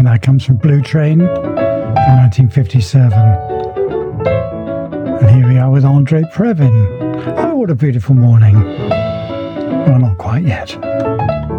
And that comes from Blue Train from 1957. And here we are with Andre Previn. Oh, what a beautiful morning. Well, not quite yet.